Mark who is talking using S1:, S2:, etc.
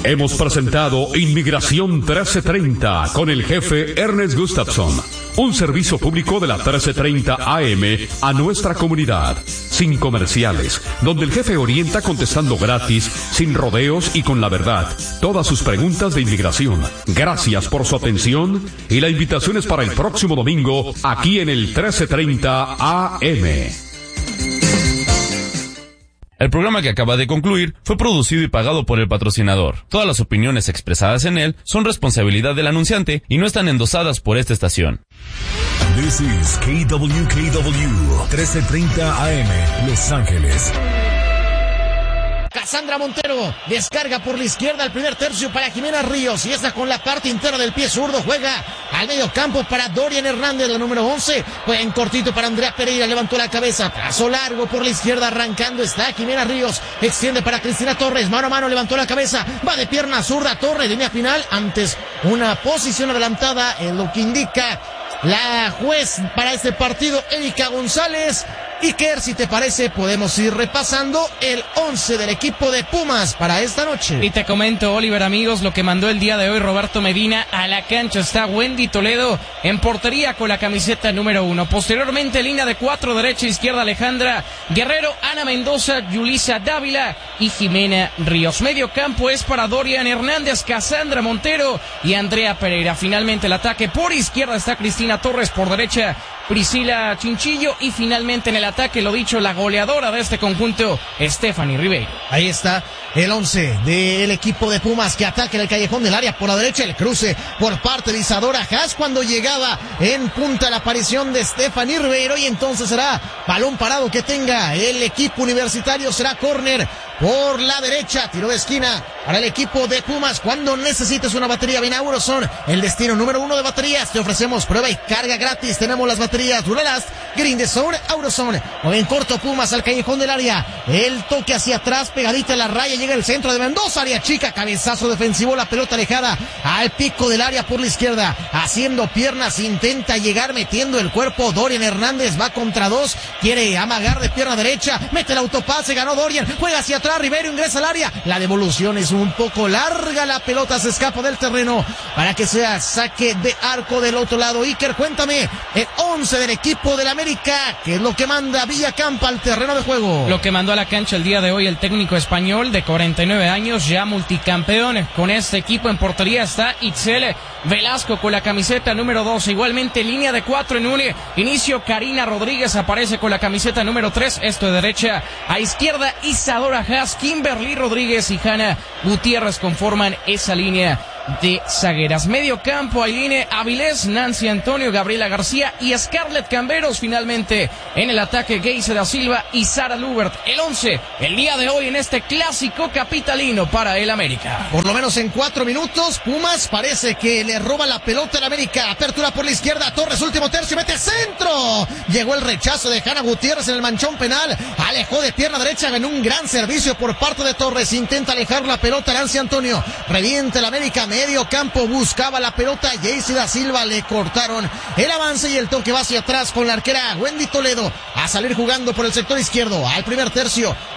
S1: Hemos presentado Inmigración 1330 con el jefe Ernest Gustafson, un servicio público de la 1330 AM a nuestra comunidad, sin comerciales, donde el jefe orienta contestando gratis, sin rodeos y con la verdad, todas sus preguntas de inmigración. Gracias por su atención y la invitación es para el próximo domingo aquí en el 1330 AM.
S2: El programa que acaba de concluir fue producido y pagado por el patrocinador. Todas las opiniones expresadas en él son responsabilidad del anunciante y no están endosadas por esta estación.
S3: This is KWKW 1330 AM, Los Ángeles.
S4: Cassandra Montero descarga por la izquierda el primer tercio para Jimena Ríos y esta con la parte interna del pie zurdo juega al medio campo para Dorian Hernández, la número 11, juega en cortito para Andrea Pereira, levantó la cabeza, paso largo por la izquierda, arrancando está Jimena Ríos, extiende para Cristina Torres, mano a mano, levantó la cabeza, va de pierna zurda Torres, línea final, antes una posición adelantada en lo que indica la juez para este partido, Erika González. Iker, si te parece, podemos ir repasando el 11 del equipo de Pumas para esta noche.
S5: Y te comento, Oliver, amigos, lo que mandó el día de hoy Roberto Medina a la cancha. Está Wendy Toledo en portería con la camiseta número 1. Posteriormente, línea de 4, derecha, izquierda, Alejandra Guerrero, Ana Mendoza, Yulisa Dávila y Jimena Ríos. Medio campo es para Dorian Hernández, Cassandra Montero y Andrea Pereira. Finalmente, el ataque por izquierda está Cristina Torres, por derecha Priscila Chinchillo y finalmente en el ataque, lo dicho, la goleadora de este conjunto, Stephanie Ribeiro.
S4: Ahí está el 11 del equipo de Pumas que ataca en el callejón del área por la derecha, el cruce por parte de Isadora Haas cuando llegaba en punta la aparición de Stephanie Ribeiro y entonces será balón parado que tenga el equipo universitario, será córner por la derecha, tiro de esquina para el equipo de Pumas. Cuando necesites una batería, ven a Auroson, el destino número 1 de baterías. Te ofrecemos prueba y carga gratis. Tenemos las baterías Duralast, Green the Zone, Auroson. O en corto, Pumas al callejón del área. El toque hacia atrás, pegadita a la raya, llega el centro de Mendoza, área chica, cabezazo defensivo, la pelota alejada al pico del área por la izquierda, haciendo piernas, intenta llegar metiendo el cuerpo. Dorian Hernández va contra dos, quiere amagar de pierna derecha, mete el autopase, ganó Dorian, juega hacia atrás, Ribeiro ingresa al área, la devolución es un poco larga, la pelota se escapa del terreno para que sea saque de arco del otro lado. Iker, cuéntame el 11 del equipo del América, que es lo que manda Villacampa al terreno de juego.
S5: Lo que mandó a la cancha el día de hoy el técnico español de 49 años, ya multicampeón con este equipo. En portería está Itzel Velasco con la camiseta número 2, igualmente línea de 4 en un inicio. Karina Rodríguez aparece con la camiseta número 3, esto de derecha a izquierda. Isadora Haas, Kimberly Rodríguez y Hanna Gutiérrez conforman esa línea de zagueras. Medio campo, Ailine Avilés, Nancy Antonio, Gabriela García y Scarlett Camberos. Finalmente en el ataque, Geise da Silva y Sara Lubert. El 11 el día de hoy en este clásico capitalino para el América.
S4: Por lo menos en 4 minutos Pumas parece que le roba la pelota al América. Apertura por la izquierda, Torres, último tercio, mete centro, llegó el rechazo de Hanna Gutiérrez en el manchón penal, alejó de pierna derecha, ganó un gran servicio por parte de Torres, intenta alejar la pelota Nancy Antonio, revienta el América. Medio campo, buscaba la pelota Geise da Silva, le cortaron el avance y el toque va hacia atrás con la arquera Wendy Toledo a salir jugando por el sector izquierdo al primer tercio.